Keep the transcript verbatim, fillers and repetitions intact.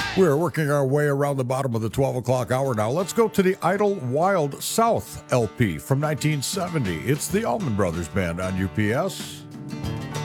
We're working our way around the bottom of the twelve o'clock hour now. Let's go to the Idle Wild South L P from nineteen seventy. It's the Allman Brothers Band on U P S.